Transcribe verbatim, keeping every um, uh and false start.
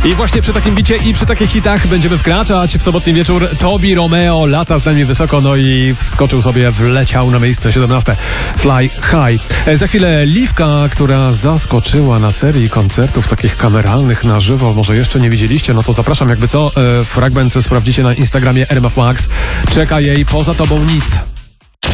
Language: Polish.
I właśnie przy takim bicie i przy takich hitach będziemy wkraczać w sobotni wieczór. Tobi Romeo lata z nami wysoko, no i wskoczył sobie, wleciał na miejsce siedemnaste. Fly High. E, za chwilę Liwka, która zaskoczyła na serii koncertów takich kameralnych na żywo. Może jeszcze nie widzieliście, no to zapraszam, jakby co, e, fragment sprawdzicie na Instagramie R M F Max. Czeka jej Poza tobą nic.